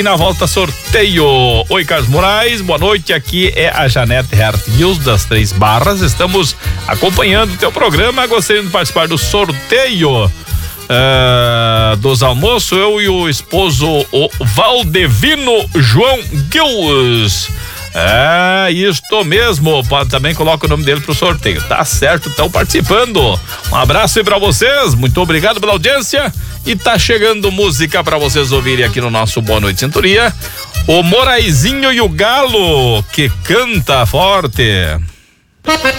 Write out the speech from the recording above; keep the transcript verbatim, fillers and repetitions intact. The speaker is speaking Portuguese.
Na volta, sorteio. Oi, Carlos Moraes, boa noite. Aqui é a Janete Hertils das Três Barras. Estamos acompanhando o teu programa. Gostaria de participar do sorteio uh, dos almoços. Eu e o esposo, o Valdevino João Guils. É, isto mesmo. Pode, também coloca o nome dele pro sorteio. Tá certo, estão participando. Um abraço aí pra vocês. Muito obrigado pela audiência. E tá chegando música pra vocês ouvirem aqui no nosso Boa Noite Cinturia. O Moraizinho e o Galo, que canta forte.